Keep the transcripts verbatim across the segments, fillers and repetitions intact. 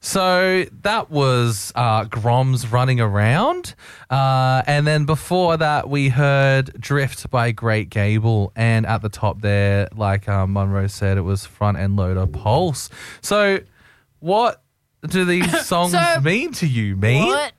So that was uh, Groms Running Around. Uh, and then before that, we heard Drift by Great Gable. And at the top there, like um, Monroe said, it was Front End Loader Pulse. So what do these songs So- mean to you, me? What?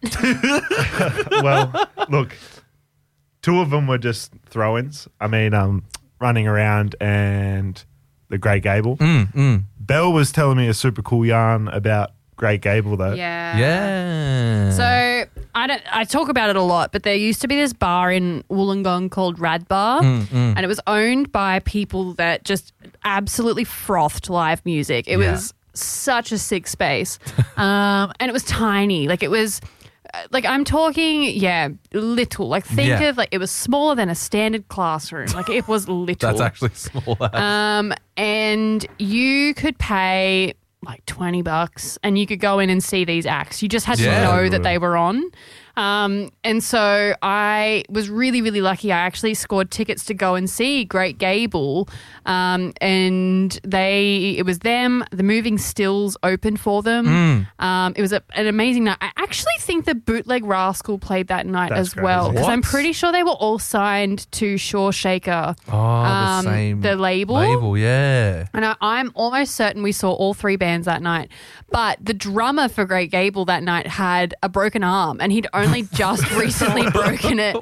Well, look, two of them were just throw-ins. I mean, um, Running Around and the Great Gable. Mm, mm. Belle was telling me a super cool yarn about Great Gable, though. Yeah. Yeah. So I don't. I talk about it a lot, but there used to be this bar in Wollongong called Rad Bar, Mm, mm. and it was owned by people that just absolutely frothed live music. It Yeah. was such a sick space, um, and it was tiny. Like it was. uh, Like I'm talking, yeah, little. Like think Yeah. of like it was smaller than a standard classroom. Like it was little. That's actually smaller. Um, and you could pay like twenty bucks and you could go in and see these acts. You just had Yeah. to know that they were on. Um, and so I was really, really lucky. I actually scored tickets to go and see Great Gable. Um, and they, it was them, the Moving Stills opened for them. Mm. Um, it was a, an amazing night. I actually think the Bootleg Rascal played that night That's as well. crazy. Because I'm What? pretty sure they were all signed to Shaw Shaker. oh, the um, same the label. Label, yeah. And I, I'm almost certain we saw all three bands that night. But the drummer for Great Gable that night had a broken arm and he'd only just recently broken it.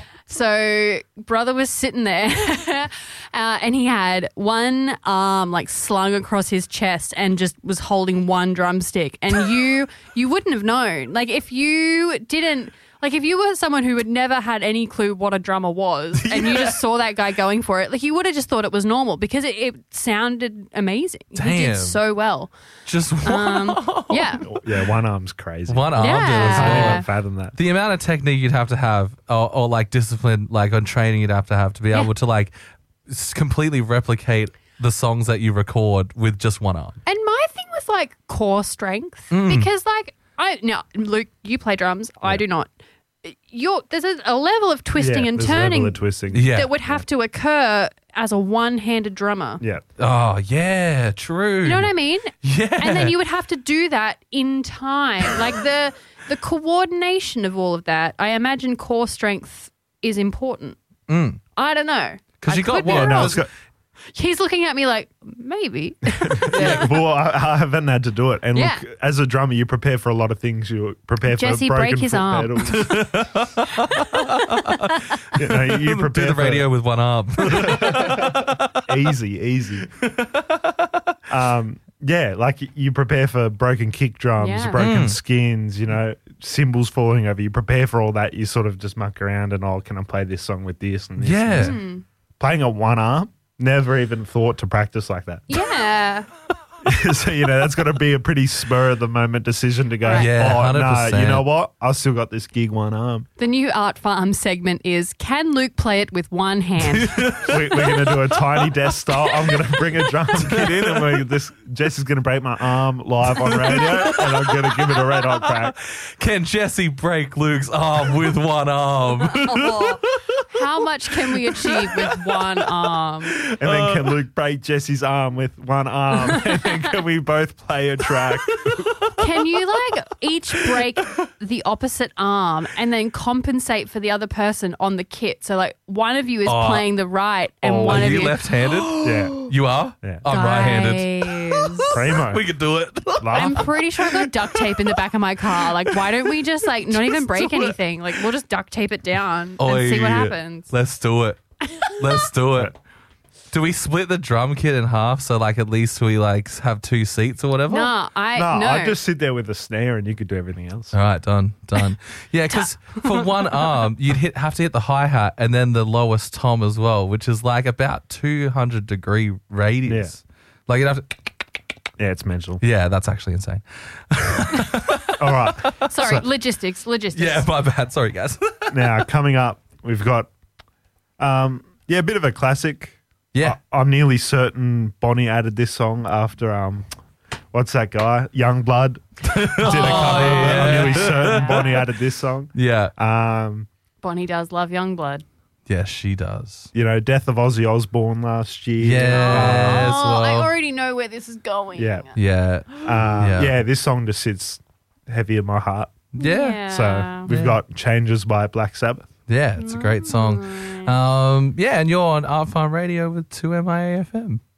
So brother was sitting there uh, and he had one arm like slung across his chest and just was holding one drumstick. And you you wouldn't have known. Like if you didn't... Like, if you were someone who had never had any clue what a drummer was and you just saw that guy going for it, like, you would have just thought it was normal because it, it sounded amazing. He Damn. did so well. Just one, Um, yeah. Yeah, one arm's crazy. one arm. Yeah. did as I well. can't fathom that. The amount of technique you'd have to have, or, or like discipline, like on training, you'd have to have to be able to like s- completely replicate the songs that you record with just one arm. And my thing was, like, core strength Mm. because, like, I now, Luke, you play drums. I do not. You're, there's a, a level of twisting yeah, and there's a turning level of twisting. Yeah. that would have to occur as a one-handed drummer. Yeah. Oh yeah, true. You know what I mean? Yeah. And then you would have to do that in time. Like the the coordination of all of that, I imagine core strength is important. Mm. I don't know. Because I you got could be what? Yeah, no, wrong. it's got, He's looking at me like, maybe. yeah, well, I, I haven't had to do it. And Yeah. look, as a drummer, you prepare for a lot of things. You prepare Jesse, for broken break his foot arm. pedals. you, know, you prepare Do the for radio with one arm. easy, easy. Um, yeah, like y- you prepare for broken kick drums, Yeah. broken Mm. skins, you know, cymbals falling over. You prepare for all that. You sort of just muck around and, oh, can I play this song with this and this? and Yeah. this? Hmm. Playing a one arm, never even thought to practice like that. Yeah. So, you know, that's got to be a pretty spur of the moment decision to go, Right. Yeah, oh, one hundred no, percent. you know what? I've still got this gig one arm. The new Art Farm segment is, can Luke play it with one hand? we, we're going to do a tiny desk style. I'm going to bring a drum kit in and we're, this Jess is going to break my arm live on radio and I'm going to give it a red hot crack. Can Jesse break Luke's arm with one arm? Oh, how much can we achieve with one arm? And then can Luke break Jesse's arm with one arm? And then can we both play a track? Can you like each break the opposite arm and then compensate for the other person on the kit? So like one of you is Oh. playing the right and Oh, one Are of you you left-handed? Yeah. You are? Yeah. I'm right-handed. Guys. Primo. We could do it. I'm Laugh. pretty sure I've got duct tape in the back of my car. Like, why don't we just like not even break do it. anything? Like, we'll just duct tape it down Oh, and see what yeah. happens. Let's do it. Let's do it. Do we split the drum kit in half so like at least we like have two seats or whatever? Nah, I No, no. I'd just sit there with a snare and you could do everything else. All right, done, done. Yeah, because for one arm, you'd hit have to hit the hi-hat and then the lowest tom as well, which is like about two hundred degree radius. Like you'd have to... Yeah, it's mental. Yeah, that's actually insane. All right. Sorry, logistics, logistics. Yeah, my bad. Sorry, guys. Now, coming up, we've got, um, yeah, a bit of a classic. Yeah. I, I'm nearly certain Bonnie added this song after, um, what's that guy? Youngblood did a cover. of it. yeah. I'm nearly certain Bonnie added this song. Yeah. Um, Bonnie does love Youngblood. Yes, she does. You know, death of Ozzy Osbourne last year. Yeah. Yes, oh, I well. already know where this is going. Yeah. Yeah. Uh, Yeah. yeah. this song just sits heavy in my heart. Yeah. So we've Yeah. got Changes by Black Sabbath. Yeah, it's a great song. Um, yeah, and you're on Art Farm Radio with two M I A F M.